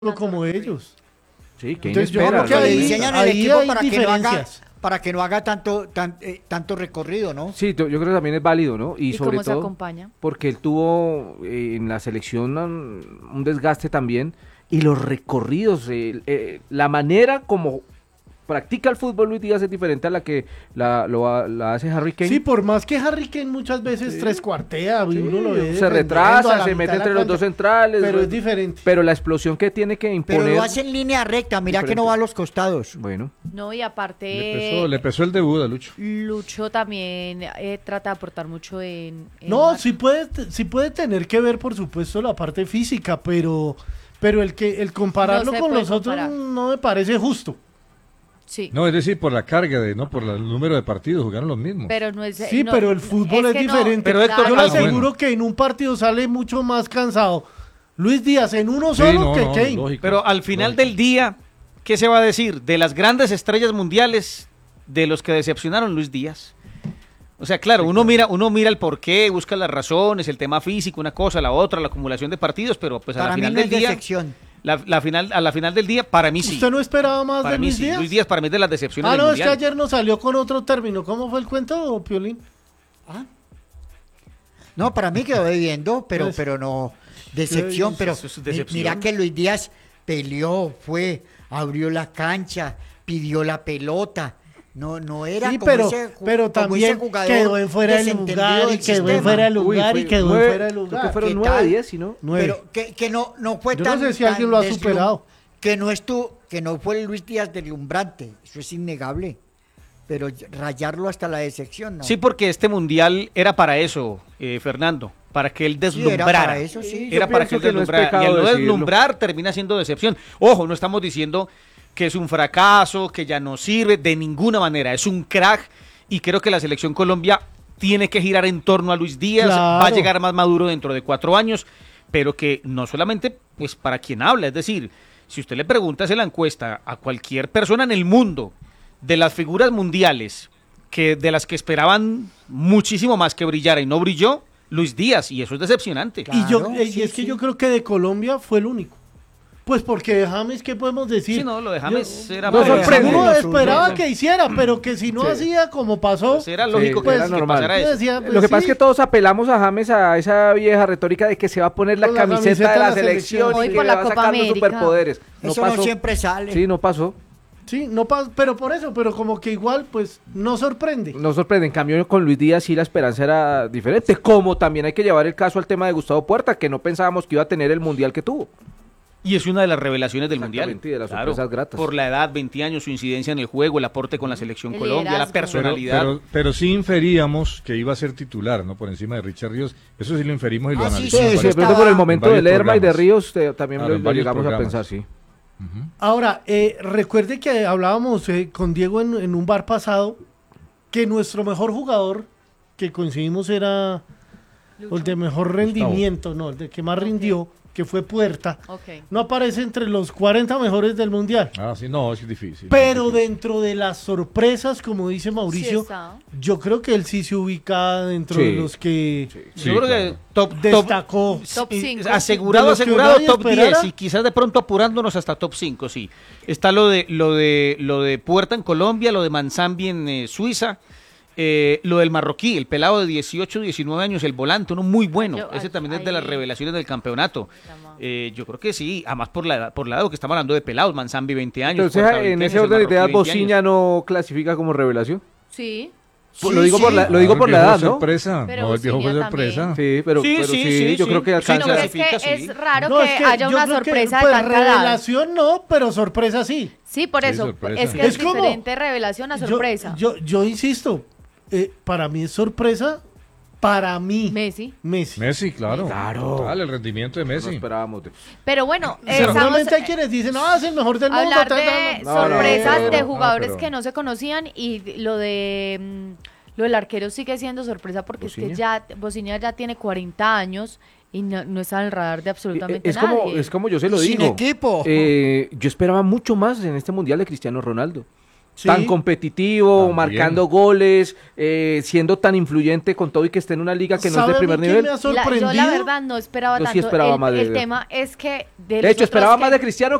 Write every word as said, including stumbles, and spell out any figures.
como ellos. Sí, ¿quién Entonces yo espera? creo que le ahí, diseñan el ahí equipo hay para que no haga diferencias. para que no haga tanto tan, eh, tanto recorrido, ¿no? Sí, yo creo que también es válido, ¿no? Y, ¿Y sobre cómo se todo acompaña? porque él tuvo eh, en la selección um, un desgaste también y los recorridos, eh, eh, la manera como practica el fútbol Luis Díaz es diferente a la que la, lo, ha- la hace Harry Kane. Sí, por más que Harry Kane muchas veces Sí. tres cuartea, Sí, uno lo ve se defendiendo a retrasa, la se mitad mete de la entre los cancha, dos centrales, pero bueno, es diferente. pero la explosión que tiene que imponer, Pero lo hace en línea recta, mira que no Diferente. va a los costados. bueno, No, y aparte, Le pesó, le pesó el debut a Lucho. Lucho también eh, trata de aportar mucho en... en No, marca. sí puede, sí puede tener que ver, por supuesto, la parte física, pero, pero el que el compararlo No se con puede los otros comparar. no me parece justo. Sí, No, es decir, por la carga, de no por la- el número de partidos, jugaron los mismos. pero no es... Sí, no, pero el fútbol es, que no, diferente. Pero Héctor, Yo le ah, aseguro bueno. que en un partido sale mucho más cansado Luis Díaz en uno Sí, solo no, que no, Kane. lógico. Pero al final Lógico. del día, ¿qué se va a decir? De las grandes estrellas mundiales, de los que decepcionaron Luis Díaz. O sea, claro, uno mira, uno mira el porqué, busca las razones, el tema físico, una cosa, la otra, la acumulación de partidos, pero pues a Para la mí final no es del día, decepción. la, la final, a la final del día, para mí sí. ¿Usted no esperaba más Para de mí Luis sí. Díaz? Luis Díaz para mí es de las decepciones Ah, del no, es que mundial. ayer nos salió con otro término. ¿Cómo fue el cuento, Piolín? No, para mí quedó debiendo, pero Pues, pero no decepción, pero eso es mi- decepción. mira que Luis Díaz peleó, fue, abrió la cancha, pidió la pelota. No, no era Sí, como pero, ese, ju- pero como también ese jugador quedó en fuera de desentendido lugar y del quedó en sistema. fuera de Uy, lugar fue y quedó nueve- en fuera de creo que lugar. fueron ¿Qué nueve, tal? diez, ¿sí no? Nueve. Pero que, que no, no fue Yo no tan. sé si alguien tan lo ha deslum- superado. Que no estuvo, que no fue el Luis Díaz deslumbrante, eso es innegable. Pero rayarlo hasta la decepción, ¿no? Sí, porque este mundial era para eso, eh, Fernando, para que él Sí, deslumbrara. era para eso, sí. Era Yo para que pienso él que no es deslumbrara. pecado y al no decirlo. deslumbrar termina siendo decepción. Ojo, no estamos diciendo que es un fracaso, que ya no sirve, de ninguna manera. Es un crack y creo que la selección Colombia tiene que girar en torno a Luis Díaz. Claro. Va a llegar más maduro dentro de cuatro años, pero que no solamente pues para quien habla, es decir, si usted le pregunta en la encuesta a cualquier persona en el mundo de las figuras mundiales que de las que esperaban muchísimo más que brillara y no brilló, Luis Díaz, y eso es decepcionante. Claro. Y, yo, eh, y sí, es que sí. yo creo que de Colombia fue el único. Pues porque de James, ¿qué podemos decir? Sí, no, lo de James Yo- era no para- sorprende. Uno Lo esperaba suyo. que hiciera, pero que si no Sí. hacía como pasó, Pues era lógico Sí, que, era que normal. pasara yo eso. decía, pues Lo que pasa es sí. que todos apelamos a James a esa vieja retórica de que se va a poner la, Con la camiseta, camiseta de la, selección, Hoy y que por le la va a Copa sacar los América. superpoderes. No Eso pasó. no siempre sale. Sí, no pasó. Sí, no pas- pero por eso, pero como que igual, pues, no sorprende. No sorprende. En cambio, con Luis Díaz sí la esperanza era diferente. Como también hay que llevar el caso al tema de Gustavo Puerta, que no pensábamos que iba a tener el mundial que tuvo. Y es una de las revelaciones del mundial. Exactamente, y de las Claro, sorpresas gratas. por la edad, veinte años, su incidencia en el juego, el aporte con la selección El Colombia, la liderazgo. Pero, personalidad. pero, pero sí inferíamos que iba a ser titular, ¿no? Por encima de Richard Ríos. Eso sí lo inferimos y lo Ah, sí, analizamos. Sí, sí, en sí, de varios- pronto por el momento en de varios Lerma y de programas. Ríos eh, también Claro, lo, en lo varios llegamos a programas. pensar, sí. Ujú. Ahora, eh, recuerde que hablábamos eh, con Diego en, en un bar pasado que nuestro mejor jugador, que coincidimos era Lucho. el de mejor rendimiento, no, el de que más Ok. rindió, que fue Puerta, Ok. no aparece entre los cuarenta mejores del mundial. Ah, sí, no, es difícil. Pero es difícil. dentro de las sorpresas, como dice Sí Mauricio, está. yo creo que él sí se ubica dentro Sí. de los que Sí, Yo creo claro. que top, top, destacó. Top eh, cinco. asegurado, De los que asegurado nadie top esperara. diez y quizás de pronto apurándonos hasta top cinco, sí. Está lo de lo de lo de Puerta en Colombia, lo de Manzambi en eh, Suiza, eh, lo del marroquí, el pelado de dieciocho, diecinueve años, el volante, uno muy bueno. Yo- Ese ay, también es de las ahí- revelaciones del campeonato. Llama. Eh, yo creo que sí, además por la edad, por la edad que estamos hablando de pelados, Manzambi veinte años. Entonces, Puerta en veinte ese años, orden de el marroquí ideas, veinte Bociña años. no clasifica como revelación. Sí. Pues lo digo por la- lo digo Claro, por el la viejo edad, es ¿no? sorpresa. Pero No, el viejo fue Bociña sorpresa. Sí, pero Sí, pero sí, sí, sí, yo sí. creo que Sí, alcanza. No, que es que clasifica, sí. es raro No, que, es que haya yo una creo que, sorpresa pues, de tanta edad. revelación no, pero sorpresa sí. Sí, por Sí, eso. sorpresa. Es que Es es, como- diferente revelación a Yo- sorpresa. Yo, yo, insisto, eh, para mí es sorpresa, para mí, Messi. Messi. Messi, claro. Claro. Total, el rendimiento de No Messi. esperábamos. de- Pero bueno, eh, estamos Seguramente hay quienes dicen, no, es el mejor del mundo. hablar tal, de tal, tal". No, no, sorpresas no, de no, jugadores pero- que no se conocían y lo de mm, lo del arquero sigue siendo sorpresa porque es ¿Bociña? que ya Bociña ya tiene cuarenta años y no, no está en el radar de absolutamente es como nadie. es como yo se lo Sin digo. equipo. Eh, yo esperaba mucho más en este mundial de Cristiano Ronaldo. Sí. tan competitivo, También. marcando goles, eh, siendo tan influyente con todo y que esté en una liga que no es ¿Sabe de a mí primer qué nivel. me ha La- sorprendido? yo la verdad no esperaba Yo sí tanto. esperaba el, más de- el tema es que de, De los hecho, otros esperaba que- más de Cristiano